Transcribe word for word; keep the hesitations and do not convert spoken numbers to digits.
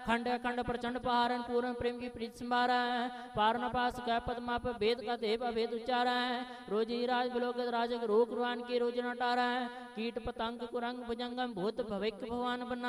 खंड खंड प्रचंड पहारन पूर्ण प्रेम की प्रीत संभारा पार न पास कह पदमाप वेद का देव अभेद उच्चारा रोजी राज बिलोक राजक रोक रुआन की रोज न टारा कीट पतंग कुरंग भुजंगम भूत भविक भगवान बना